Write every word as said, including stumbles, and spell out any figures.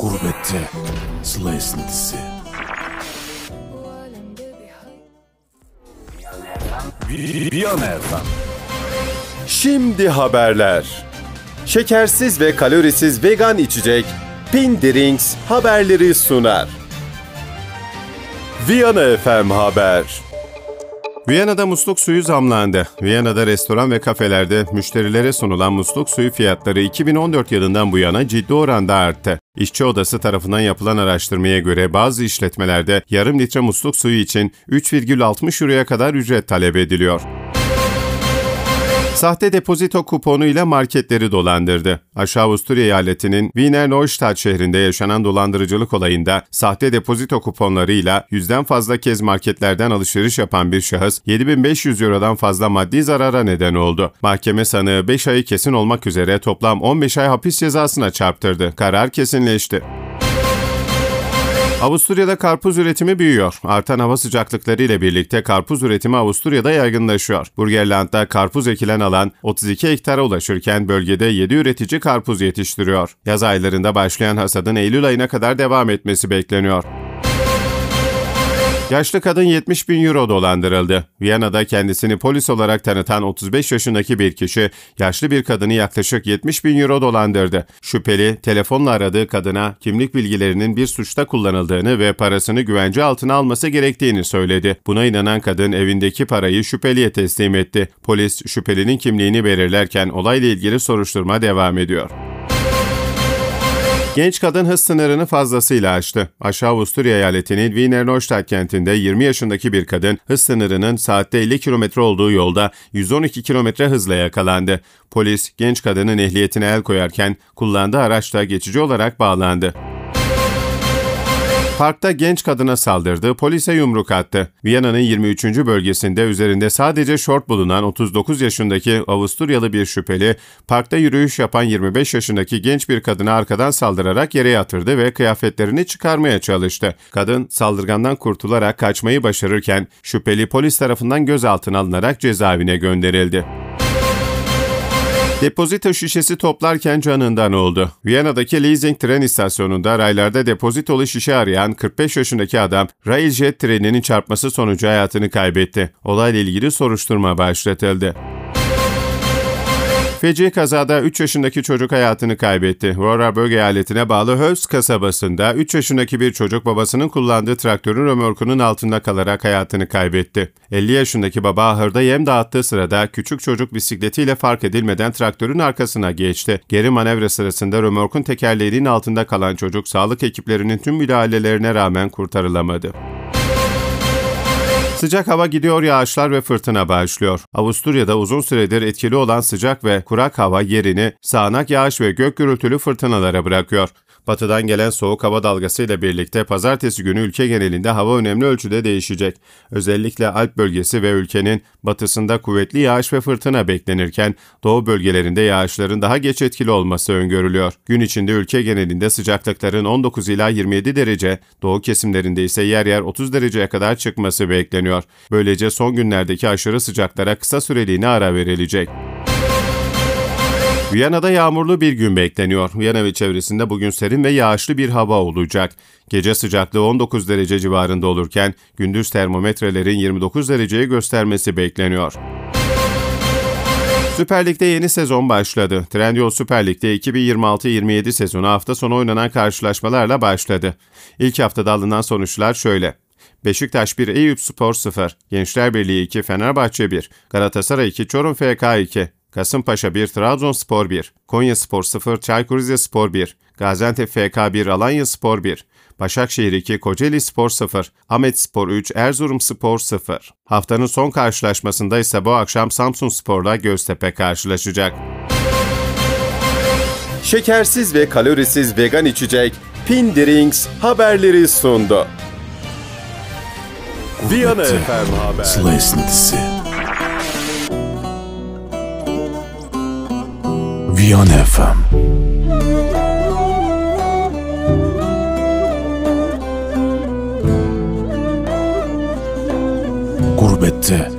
Gurbette sıla esintisi. Viyana F M. Şimdi haberler. Şekersiz ve kalorisiz vegan içecek Pindirings haberleri sunar. Viyana F M Haber. Viyana'da musluk suyu zamlandı. Viyana'da restoran ve kafelerde müşterilere sunulan musluk suyu fiyatları iki bin on dört yılından bu yana ciddi oranda arttı. İşçi Odası tarafından yapılan araştırmaya göre bazı işletmelerde yarım litre musluk suyu için üç virgül altmış euroya kadar ücret talep ediliyor. Sahte depozito kuponuyla marketleri dolandırdı. Aşağı Avusturya eyaletinin Wiener Neustadt şehrinde yaşanan dolandırıcılık olayında sahte depozito kuponlarıyla yüzden fazla kez marketlerden alışveriş yapan bir şahıs yedi bin beş yüz eurodan fazla maddi zarara neden oldu. Mahkeme sanığı beş ayı kesin olmak üzere toplam on beş ay hapis cezasına çarptırdı. Karar kesinleşti. Avusturya'da karpuz üretimi büyüyor. Artan hava sıcaklıkları ile birlikte karpuz üretimi Avusturya'da yaygınlaşıyor. Burgenland'da karpuz ekilen alan otuz iki hektara ulaşırken bölgede yedi üretici karpuz yetiştiriyor. Yaz aylarında başlayan hasadın Eylül ayına kadar devam etmesi bekleniyor. Yaşlı kadın yetmiş bin euro dolandırıldı. Viyana'da kendisini polis olarak tanıtan otuz beş yaşındaki bir kişi, yaşlı bir kadını yaklaşık yetmiş bin euro dolandırdı. Şüpheli, telefonla aradığı kadına kimlik bilgilerinin bir suçta kullanıldığını ve parasını güvence altına alması gerektiğini söyledi. Buna inanan kadın evindeki parayı şüpheliye teslim etti. Polis, şüphelinin kimliğini belirlerken olayla ilgili soruşturma devam ediyor. Genç kadın hız sınırını fazlasıyla aştı. Aşağı Avusturya eyaletinin Wiener Neustadt kentinde yirmi yaşındaki bir kadın hız sınırının saatte elli kilometre olduğu yolda yüz on iki kilometre hızla yakalandı. Polis genç kadının ehliyetine el koyarken kullandığı araç da geçici olarak bağlandı. Parkta genç kadına saldırdı, polise yumruk attı. Viyana'nın yirmi üçüncü bölgesinde üzerinde sadece şort bulunan otuz dokuz yaşındaki Avusturyalı bir şüpheli, parkta yürüyüş yapan yirmi beş yaşındaki genç bir kadına arkadan saldırarak yere yatırdı ve kıyafetlerini çıkarmaya çalıştı. Kadın saldırgandan kurtularak kaçmayı başarırken şüpheli polis tarafından gözaltına alınarak cezaevine gönderildi. Depozito şişesi toplarken canından oldu. Viyana'daki leasing tren istasyonunda raylarda depozitolu şişe arayan kırk beş yaşındaki adam, Railjet treninin çarpması sonucu hayatını kaybetti. Olayla ilgili soruşturma başlatıldı. Feci kazada üç yaşındaki çocuk hayatını kaybetti. Vorarlberg eyaletine bağlı Höfs kasabasında üç yaşındaki bir çocuk babasının kullandığı traktörün römorkunun altında kalarak hayatını kaybetti. elli yaşındaki baba ahırda yem dağıttığı sırada küçük çocuk bisikletiyle fark edilmeden traktörün arkasına geçti. Geri manevra sırasında römorkun tekerleğinin altında kalan çocuk sağlık ekiplerinin tüm müdahalelerine rağmen kurtarılamadı. Sıcak hava gidiyor, yağışlar ve fırtına başlıyor. Avusturya'da uzun süredir etkili olan sıcak ve kurak hava yerini sağanak yağış ve gök gürültülü fırtınalara bırakıyor. Batıdan gelen soğuk hava dalgasıyla birlikte pazartesi günü ülke genelinde hava önemli ölçüde değişecek. Özellikle Alp bölgesi ve ülkenin batısında kuvvetli yağış ve fırtına beklenirken doğu bölgelerinde yağışların daha geç etkili olması öngörülüyor. Gün içinde ülke genelinde sıcaklıkların on dokuz ila yirmi yedi derece, doğu kesimlerinde ise yer yer otuz dereceye kadar çıkması bekleniyor. Böylece son günlerdeki aşırı sıcaklara kısa süreliğine ara verilecek. Viyana'da yağmurlu bir gün bekleniyor. Viyana ve çevresinde bugün serin ve yağışlı bir hava olacak. Gece sıcaklığı on dokuz derece civarında olurken gündüz termometrelerin yirmi dokuz dereceyi göstermesi bekleniyor. Süper Lig'de yeni sezon başladı. Trendyol Süper Lig'de iki bin yirmi altı yirmi yedi sezonu hafta sonu oynanan karşılaşmalarla başladı. İlk haftada alınan sonuçlar şöyle. Beşiktaş bir, Eyüpspor sıfır, Gençlerbirliği iki, Fenerbahçe bir, Galatasaray iki, Çorum F K iki, Kasımpaşa bir, Trabzonspor bir, Konyaspor sıfır, Çaykur Rizespor bir, Gaziantep F K bir, Alanyaspor bir, Başakşehir iki, Kocaelispor sıfır, Ahmetspor üç, Erzurumspor sıfır. Haftanın son karşılaşmasında ise bu akşam Samsunspor'la Göztepe karşılaşacak. Şekersiz ve kalorisiz vegan içecek Pindirings haberleri sundu. Viyana F M Haber. Sıla esintisi. Viyana F M. Gurbette